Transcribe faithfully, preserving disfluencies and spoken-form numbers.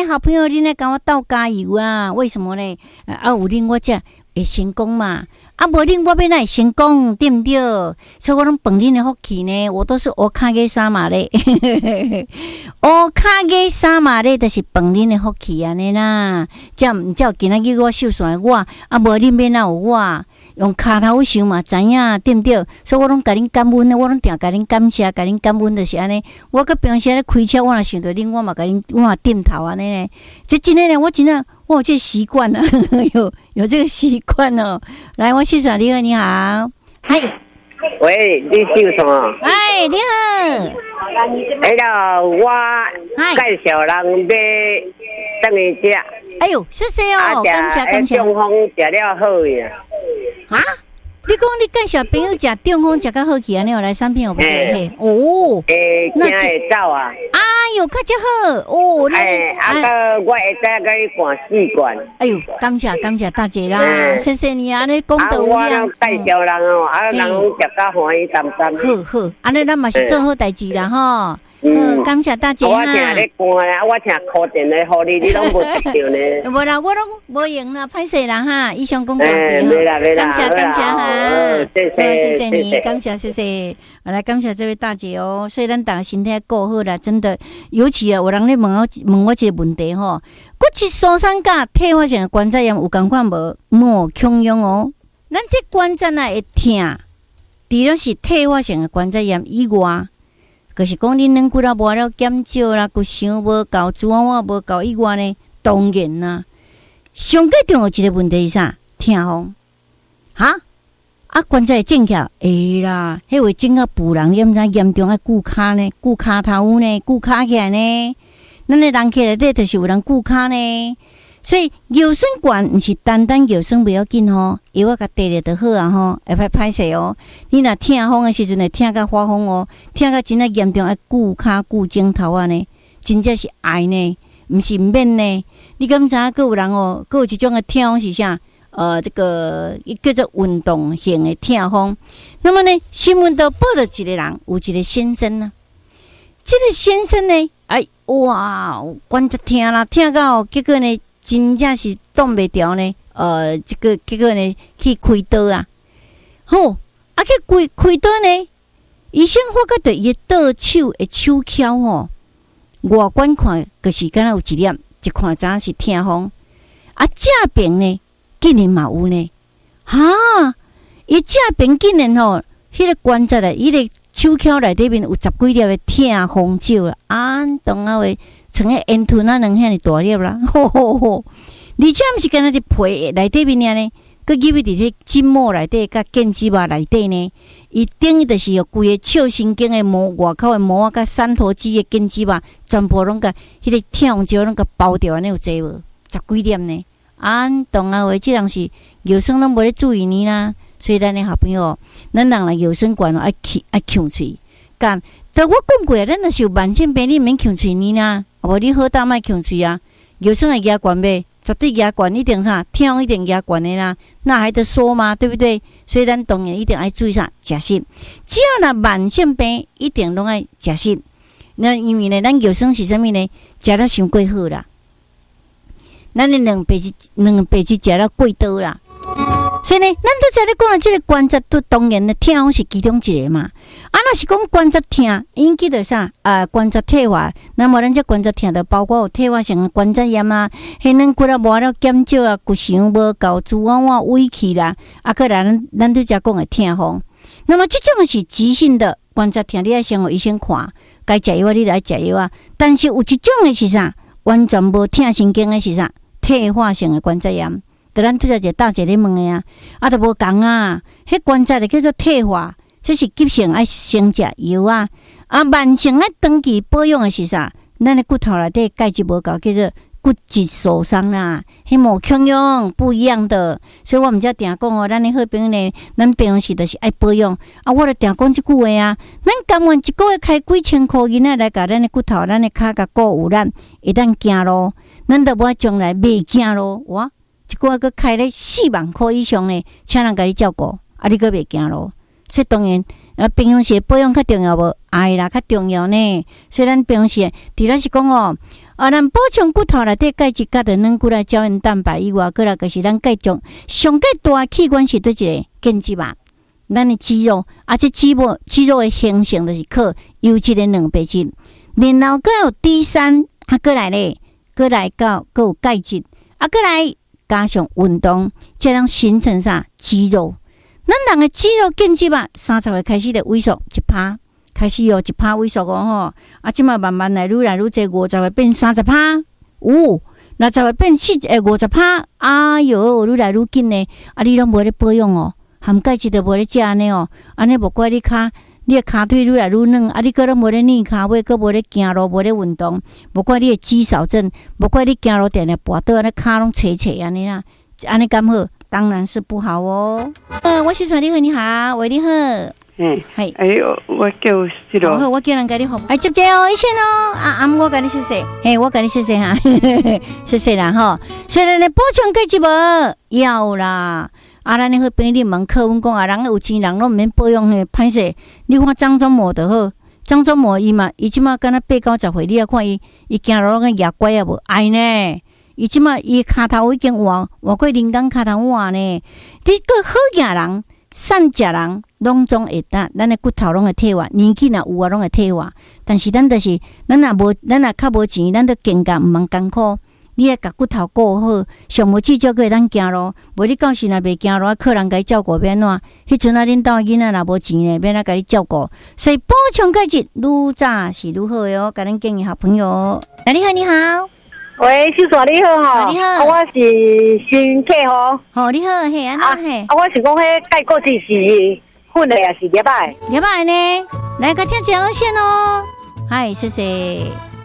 好朋友，你来跟我倒加油啊！为什么呢？啊，有恁我才会成功嘛。啊，无恁我要哪会成功，对不对？所以我拢捧恁的福气呢，我都是乌卡给沙马嘞，乌卡给沙马嘞，就是捧恁的福气安尼啦。这样唔叫今仔日我受伤我，啊无恁要哪有我？用骹头想嘛，知影对不对？所以我拢甲恁感恩的，我拢定甲恁感谢，甲恁感恩就是安尼。我甲平时咧开车，我若想到恁，我嘛甲恁，我嘛点头安尼咧。这真诶咧，我真正我有这习惯啊，有有这个习惯哦。来，我谢长你好，你好，嗨， 喂，你姓什么？ 哎，你好， 哎呀，我介绍人买等伊食。 哎呦，谢谢哦，感谢感谢。 中风食了好呀。 啊？你讲你介绍朋友食中风食较好去安尼，来产品有不嘿？哦， 诶，那会走啊？ 哎呦，较只好哦。 哎，啊个我会再甲你灌四罐。 哎呦，感谢感谢大姐啦，谢谢你啊！你讲到有啊，我介绍人哦，啊，人食甲欢喜淡淡。 好好，安尼咱嘛是做好代志啦吼。嗯，感谢大姐啊！ 我听你讲啊，我听靠电的互你，你拢无得着呢。 无啦，我拢无用啦，歹势啦哈！以上讲讲对哈， 感谢感谢哈， 谢谢谢谢你，感谢谢谢，我来感谢这位大姐哦。所以咱大家身体顾好啦，真的，尤其啊，有人咧问我问我一个问题吼，骨质疏松甲退化性的关节炎有共款无？莫强用哦，咱这关节啊会痛，除了是退化性的关节炎以外。就是讲，恁软骨啊无了减少啦，骨伤无够，脂肪我无够以外呢，当然啦，上最重要一个问题是啥？痛风，哈啊关节正起来会啦，迄会整个妇人你毋知严重爱顾骹呢，顾骹头呢，顾骹起来呢，咱的人起来底就是有人顾骹呢。所以腰酸管毋是单单腰酸不要紧吼，药啊甲滴了就好啊吼，会歹歹势哦。你若痛风的时阵会痛甲发疯哦，痛甲真正严重，爱顾骹顾枕头啊呢，真正是爱呢，毋是免呢。你敢知影？佫有人哦，佫有一种的痛风是啥？呃，这个叫做运动型的痛风。那么呢，新闻都报道一个人，有一个先生呢，这个先生呢，哎哇，关节痛啦，痛到结果呢。真正是挡袂牢呢，呃，这个结果呢去开刀啊，吼，啊去开开刀呢，医生发觉到伊的倒手的手翘吼，外观看就是敢若有一粒，一看知影是痛风，啊正边呢竟然嘛有呢，哈，伊正边竟然吼，迄个关节啊，伊个手翘内底面有十几粒的痛风手啦，啊，当啊话。像个烟吞啊，能遐尼大粒啦，吼吼吼！而且毋是干那伫皮内底面呢，佮入去伫迄筋膜内底，甲腱肌肉内底呢，伊等于就是有规个笑神经的膜，外口的膜啊，甲三头肌的腱肌肉，全部拢甲迄个痛风石拢甲包掉，安尼有济无？十几粒呢？啊，当啊话，即人是腰酸拢无咧注意呢啦，所以咱的好朋友，咱人来腰酸管爱吸爱呛喙，干。但我讲过，咱若是有慢性病，你免呛喙呢啦。无你好大莫呛喙啊！腰酸会牙管呗，绝对牙管一定啥，痛一定牙管的啦，那还得说吗？对不对？所以咱当然一定要注意啥，食食。只要若慢性病，一定拢爱食食。那因为呢，咱腰酸是啥物呢？食了伤过好啦，咱的两辈子两辈子食了过多啦。所以呢，咱都在咧讲的这个关节都当然的痛风是其中一个嘛。啊，若是讲关节痛引起的啥啊？关节退化，那么咱这关节痛就包括有退化性的关节炎啊，迄软骨啊无了减少啊，骨伤无够，脂肪啊萎去啦，啊，个咱咱都在讲的痛风。那么这种是急性的关节痛，你要先互医生看，该食药啊，你来食药啊。但是有一种的是啥？完全无痛神经的是啥？退化性的关节炎。就咱拄则一个大姐咧问的啊，啊都无共啊，迄关节就叫做退化，这是急性爱先食药啊，啊慢性爱长期保养的是啥？咱的骨头内底钙质无够，叫做骨质疏松啦，迄无强用不一样的，所以我们才定讲哦，咱的好朋友呢，咱平常时就是爱保养啊，我就定讲即句话啊，咱甘愿一个月开几千块银仔来甲咱的骨头、咱的骹甲顾有咱，会当行咯，咱就无将来袂行咯，哇！一个月佮开咧四万块以上呢，请人甲你照顾，啊，你佮袂惊咯。所以当然，啊，平常时保养较重要无？爱啦，较重要呢。所以咱平常时，除了是讲哦， 啊，咱补充骨头内底钙质、钙的软骨来胶原蛋白以外，过来就是咱钙种上个大器官是对一个根肌吧。咱的肌肉，啊，这肌肉肌肉的形成就是靠优质的蛋白质，然后还有 D 三，啊，过来咧，过来到还有钙质，啊，过来加上运动，才能形成啥肌肉。咱人的肌肉根基吧，三十岁开始的萎缩一趴，开始有一趴萎缩哦吼，啊，即马慢慢来愈来愈济，五十岁变三十趴，有六十岁变四诶五十趴，哎哟，愈来愈紧呢，啊，你拢无咧保养哦。含钙质都无咧食安尼哦，安尼无怪你骹，你诶骹腿愈来愈软，啊，你个拢无咧练骹尾，个无咧行路，无咧运动，无怪你诶肌少症，无怪你行路定定跋倒，安尼骹拢斜斜安尼啦，安尼敢好？当然是不好哦。呃，我是传你好，你好，喂，你好。 嗯，系，哎，我叫这个。 好，我叫人甲你好，哎，接接哦，一线哦，啊啊，我甲你谢谢，嘿，我甲你谢谢哈，谢谢啦吼。虽然你补充钙质无要啦。啊，咱你去病院问客阮讲啊，人有钱人拢毋免保养诶，歹势。你看张忠谋就好，张忠谋伊嘛，伊即马敢若八九十岁，你啊看伊，伊行路个牙拐也无爱呢。伊即马伊骹头已经换换过人工骹头换呢。你个好行人、善食人，拢总会得，咱诶骨头拢会退化，年纪若有啊，拢会退化。但是咱就是，咱若无，咱若较无钱，咱都更加毋茫艰苦。你要甲骨头顾好，上无至少个咱行路，无你到时若袂行路，客人甲伊照顾变怎？迄阵啊，恁兜囡仔若无钱咧，变怎甲你照顾？所以补充钙质，愈早是愈好哟。甲咱建议好朋友，那你好，你好， 喂，小嫂你好吼， 你好， 啊、我是新客吼， 好你好，嘿，安怎嘿？ 啊，我是讲迄钙骨质是粉的还是粒仔的？ 粒仔呢？来，甲听一下先哦。嗨，谢谢。